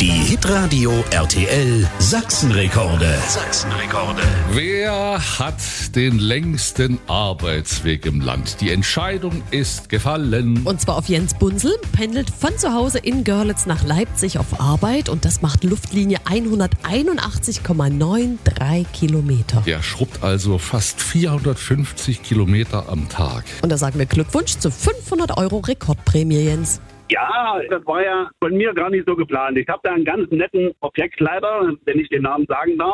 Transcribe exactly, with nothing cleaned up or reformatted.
Die Hitradio R T L Sachsenrekorde. Sachsenrekorde. Wer hat den längsten Arbeitsweg im Land? Die Entscheidung ist gefallen. Und zwar auf Jens Bunzel, pendelt von zu Hause in Görlitz nach Leipzig auf Arbeit und das macht Luftlinie hunderteinundachtzig Komma dreiundneunzig Kilometer. Der schrubbt also fast vierhundertfünfzig Kilometer am Tag. Und da sagen wir Glückwunsch zu fünfhundert Euro Rekordprämie, Jens. Ja, das war ja von mir gar nicht so geplant. Ich habe da einen ganz netten Objektleiter, wenn ich den Namen sagen darf.